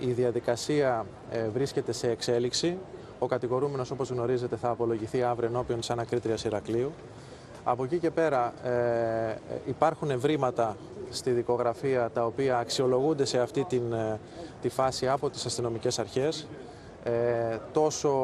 Η διαδικασία βρίσκεται σε εξέλιξη. Ο κατηγορούμενος, όπως γνωρίζετε, θα απολογηθεί αύριο ενώπιον της Ανακρίτριας Ηρακλείου. Από εκεί και πέρα υπάρχουν ευρήματα στη δικογραφία τα οποία αξιολογούνται σε αυτή τη φάση από τις αστυνομικές αρχές. Τόσο